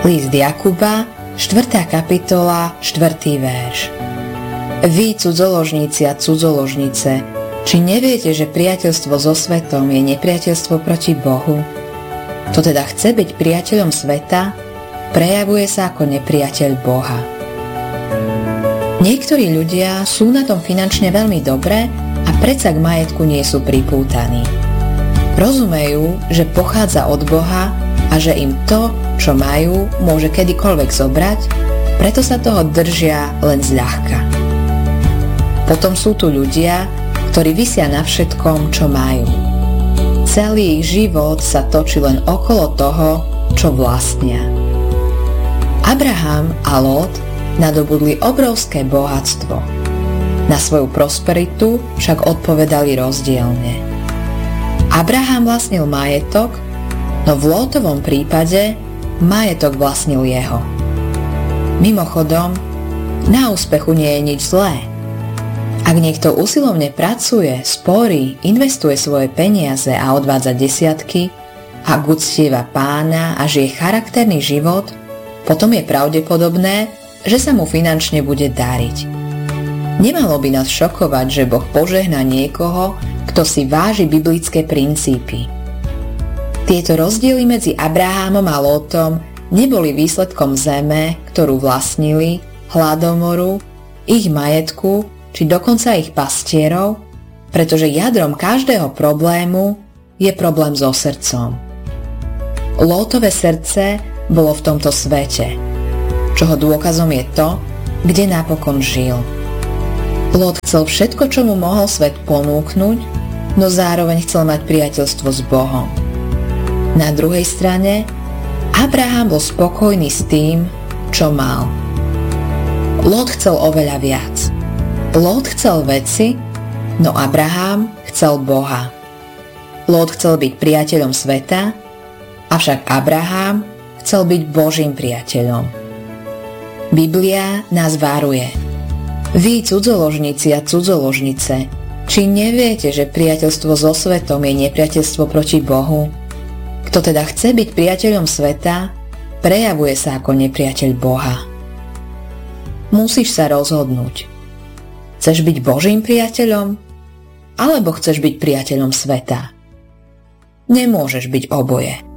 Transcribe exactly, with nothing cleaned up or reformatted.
List Jakuba, štvrtá kapitola, štvrtý verš. Vy, cudzoložníci a cudzoložnice, či neviete, že priateľstvo so svetom je nepriateľstvo proti Bohu? Kto teda chce byť priateľom sveta, prejavuje sa ako nepriateľ Boha. Niektorí ľudia sú na tom finančne veľmi dobre a predsa k majetku nie sú pripútaní. Rozumejú, že pochádza od Boha a že im to, čo majú, môže kedykoľvek zobrať, preto sa toho držia len zľahka. Potom sú tu ľudia, ktorí visia na všetkom, čo majú. Celý ich život sa točí len okolo toho, čo vlastnia. Abraham a Lót nadobudli obrovské bohatstvo. Na svoju prosperitu však odpovedali rozdielne. Abraham vlastnil majetok, no v Lótovom prípade majetok vlastnil jeho. Mimochodom, na úspechu nie je nič zlé. Ak niekto usilovne pracuje, sporí, investuje svoje peniaze a odvádza desiatky, ak uctieva Pána a žije charakterný život, potom je pravdepodobné, že sa mu finančne bude dariť. Nemalo by nás šokovať, že Boh požehná niekoho, kto si váži biblické princípy. Tieto rozdiely medzi Abrahámom a Lótom neboli výsledkom zeme, ktorú vlastnili, hladomoru, ich majetku, či dokonca ich pastierov, pretože jadrom každého problému je problém so srdcom. Lótové srdce bolo v tomto svete, čoho dôkazom je to, kde napokon žil. Lót chcel všetko, čo mu mohol svet ponúknuť, no zároveň chcel mať priateľstvo s Bohom. Na druhej strane, Abraham bol spokojný s tým, čo mal. Lót chcel oveľa viac. Lót chcel veci, no Abraham chcel Boha. Lót chcel byť priateľom sveta, avšak Abraham chcel byť Božím priateľom. Biblia nás varuje. Vy, cudzoložníci a cudzoložnice, či neviete, že priateľstvo so svetom je nepriateľstvo proti Bohu? Kto teda chce byť priateľom sveta, prejavuje sa ako nepriateľ Boha. Musíš sa rozhodnúť. Chceš byť Božím priateľom? Alebo chceš byť priateľom sveta? Nemôžeš byť oboje.